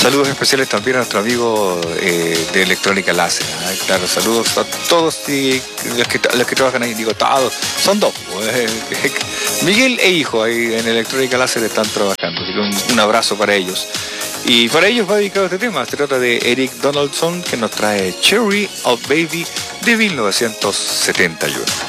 Saludos especiales también a nuestro amigo de Electrónica Láser. Claro, saludos a todos y los que trabajan ahí, digo, todos, son dos. Miguel e hijo ahí en Electrónica Láser están trabajando, así que un abrazo para ellos. Y para ellos va dedicado este tema. Se trata de Eric Donaldson, que nos trae Cherry of Baby de 1971.